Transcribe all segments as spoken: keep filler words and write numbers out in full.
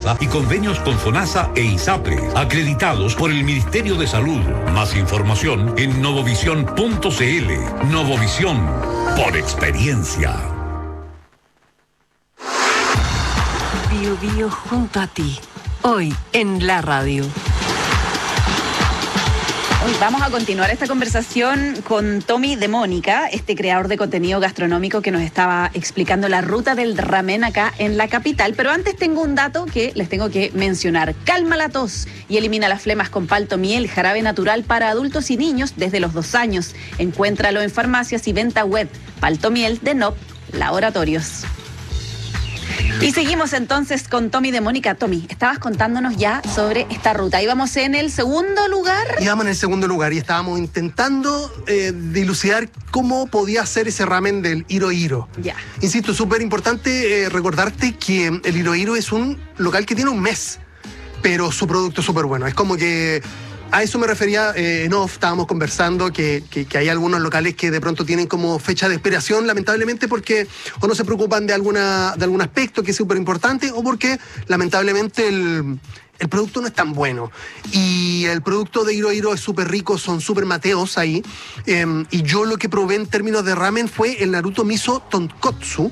certificada y convenios con FONASA e ISAPRE, acreditados por el Ministerio de Salud. Más información en novovisión punto cl. Novovisión, por experiencia. Bio Bio junto a ti, hoy en la radio. Hoy vamos a continuar esta conversación con Tommy de Mónica, este creador de contenido gastronómico que nos estaba explicando la ruta del ramen acá en la capital. Pero antes tengo un dato que les tengo que mencionar. Calma la tos y elimina las flemas con Paltomiel, jarabe natural para adultos y niños desde los dos años. Encuéntralo en farmacias y venta web. Paltomiel de N O P Laboratorios. Y seguimos entonces con Tommy de Mónica. Tommy, estabas contándonos ya sobre esta ruta. Íbamos en el segundo lugar. Íbamos en el segundo lugar y estábamos intentando eh, dilucidar cómo podía hacer ese ramen del Hiro Hiro. Ya. Insisto, súper importante eh, recordarte que el Hiro Hiro es un local que tiene un mes, pero su producto es súper bueno. Es como que... A eso me refería eh, en off, estábamos conversando que, que, que hay algunos locales que de pronto tienen como fecha de expiración, lamentablemente porque o no se preocupan de, alguna, de algún aspecto que es súper importante o porque lamentablemente el, el producto no es tan bueno. Y el producto de Hiro Hiro es súper rico, son súper mateos ahí. Eh, y yo lo que probé en términos de ramen fue el Naruto Miso Tonkotsu.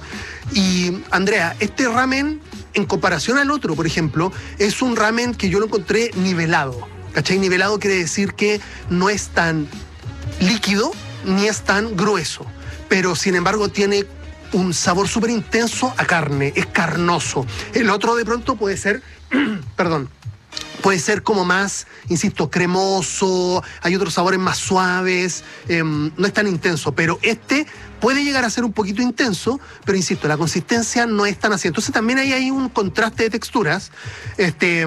Y Andrea, este ramen, en comparación al otro, por ejemplo, es un ramen que yo lo encontré nivelado. ¿Cachai? Nivelado quiere decir que no es tan líquido ni es tan grueso, pero sin embargo tiene un sabor súper intenso a carne, es carnoso. El otro de pronto puede ser, perdón, puede ser como más, insisto, cremoso, hay otros sabores más suaves, eh, no es tan intenso, pero este puede llegar a ser un poquito intenso, pero insisto, la consistencia no es tan así. Entonces también ahí hay un contraste de texturas, este,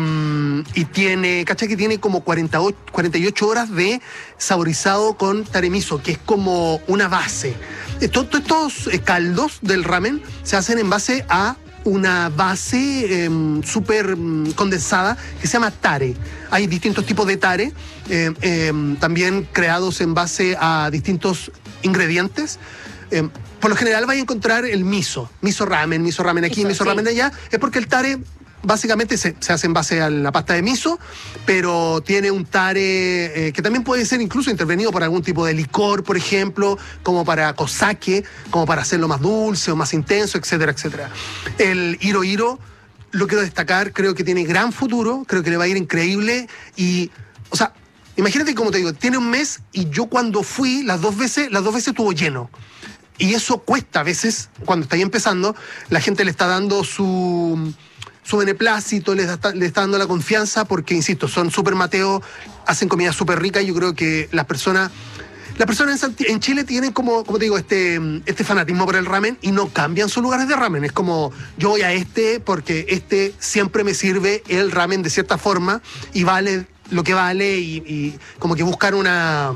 y tiene, ¿cachai? Que tiene como cuarenta y ocho horas de saborizado con taremiso, que es como una base. Todos estos caldos del ramen se hacen en base a una base eh, súper condensada que se llama tare. Hay distintos tipos de tare, eh, eh, también creados en base a distintos ingredientes. Eh, por lo general vais a encontrar el miso, miso ramen, miso ramen aquí, Eso, miso sí. ramen allá. Es porque el tare básicamente se, se hace en base a la pasta de miso, pero tiene un tare eh, que también puede ser incluso intervenido por algún tipo de licor, por ejemplo, como para kosake, como para hacerlo más dulce o más intenso, etcétera, etcétera. El Hiro Hiro, lo quiero destacar, creo que tiene gran futuro, creo que le va a ir increíble y, o sea, imagínate, como te digo, tiene un mes y yo cuando fui las dos veces, las dos veces estuvo lleno. Y eso cuesta a veces, cuando estáis empezando, la gente le está dando su, su beneplácito, le está, le está dando la confianza, porque, insisto, son súper mateos, hacen comida súper rica y yo creo que las personas, las personas en, en Chile tienen como, como te digo, este, este fanatismo por el ramen y no cambian sus lugares de ramen. Es como, yo voy a este porque este siempre me sirve el ramen de cierta forma y vale lo que vale y, y como que buscar una,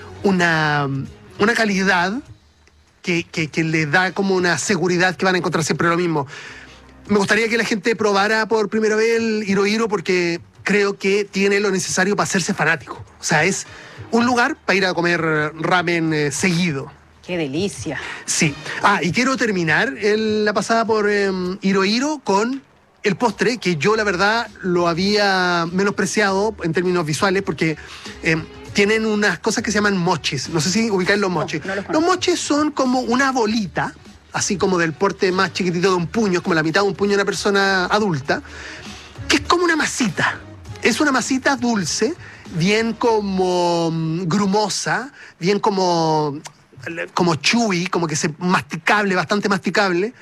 una, una calidad Que, que, que le da como una seguridad que van a encontrar siempre lo mismo. Me gustaría que la gente probara por primera vez el Hiro Hiro porque creo que tiene lo necesario para hacerse fanático. O sea, es un lugar para ir a comer ramen eh, seguido. ¡Qué delicia! Sí. Ah, y quiero terminar el, la pasada por eh, Hiro Hiro con el postre, que yo la verdad lo había menospreciado en términos visuales porque... Eh, tienen unas cosas que se llaman mochis. No sé si ubicáis los mochis. No, no los los mochis son como una bolita, así como del porte más chiquitito de un puño, es como la mitad de un puño de una persona adulta, que es como una masita. Es una masita dulce, bien como grumosa, bien como, como chewy, como que se masticable, bastante masticable,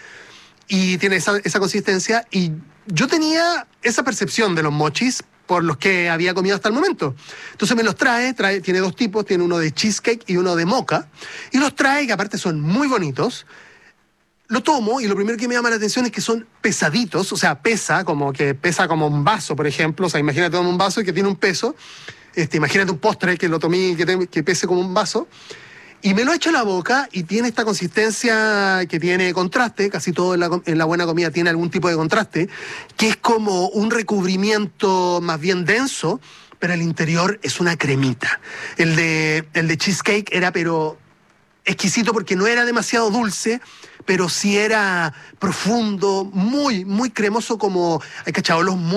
y tiene esa, esa consistencia. Y yo tenía esa percepción de los mochis por los que había comido hasta el momento. Entonces me los trae, trae, tiene dos tipos, tiene uno de cheesecake y uno de mocha, y los trae, que aparte son muy bonitos. Lo tomo y lo primero que me llama la atención es que son pesaditos, o sea, pesa, como que pesa como un vaso, por ejemplo. O sea, imagínate tomar un vaso que tiene un peso, este, imagínate un postre que lo tomé que, te, que pese como un vaso, y me lo echo a la boca y tiene esta consistencia que tiene contraste, casi todo en la, en la buena comida tiene algún tipo de contraste, que es como un recubrimiento más bien denso, pero el interior es una cremita. El de, el de cheesecake era pero exquisito porque no era demasiado dulce, pero sí era profundo, muy, muy cremoso, como, ¿hay cachado? Los